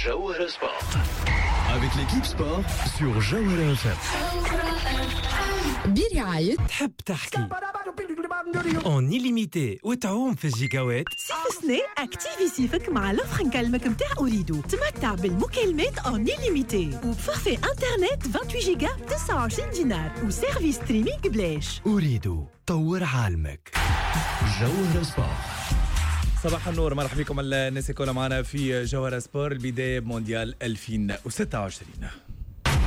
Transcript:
Jawhara Sport. Avec l'équipe sport sur Jawhara FM. برعاية تحب تحكي اون illimité وتعوم في الجيجاوات. صيف سنة اكتيفي صيفك مع لوفر نكلمك متاع أوريدو. تمتع بالمكالمات اون illimité وبفورفي انترنت 28 جيجا ب 29 دينار وسيرفيس ستريمينغ بلاش. أريد طور عالمك. Jawhara Sport. صباح النور، مرحبا بكم الناس كلها معنا في جوهرة سبور. البداية بمونديال 2026.